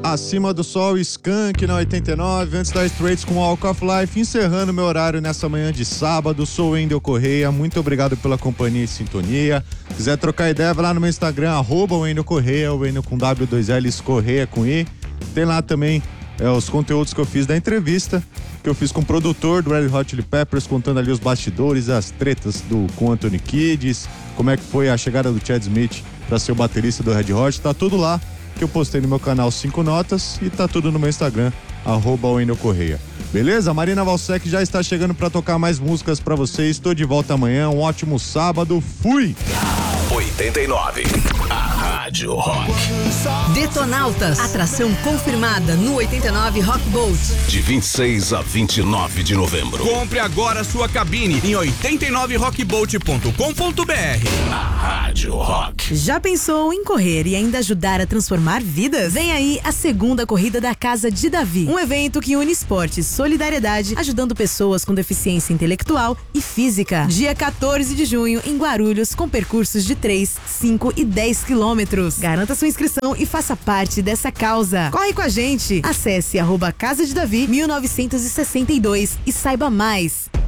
Acima do Sol, Skank na 89, antes da Straits com Walk of Life, encerrando meu horário nessa manhã de sábado. Sou o Wendel Correia, muito obrigado pela companhia e sintonia. Quiser trocar ideia, vai lá no meu Instagram, @Wendel Correia, o Wendel com W2Ls, Correia com I. Tem lá também os conteúdos que eu fiz da entrevista, que eu fiz com o produtor do Red Hot Chili Peppers, contando ali os bastidores, as tretas com Anthony Kiedis, como é que foi a chegada do Chad Smith para ser o baterista do Red Hot. Tá tudo lá, que eu postei no meu canal 5 Notas, e tá tudo no meu Instagram, @Wendel Correia. Beleza? A Marina Valsec já está chegando para tocar mais músicas para vocês. Estou de volta amanhã, um ótimo sábado. Fui! 89, a Rádio Rock. Detonautas, atração confirmada no 89 Rock Boat. De 26 a 29 de novembro. Compre agora sua cabine em 89rockboat.com.br. A Rádio Rock. Já pensou em correr e ainda ajudar a transformar vidas? Vem aí a segunda corrida da Casa de Davi. Um evento que une esporte e solidariedade, ajudando pessoas com deficiência intelectual e física. Dia 14 de junho, em Guarulhos, com percursos de 3, 5 e 10 quilômetros. Garanta sua inscrição e faça parte dessa causa. Corre com a gente! Acesse @Casa de Davi 1962 e saiba mais.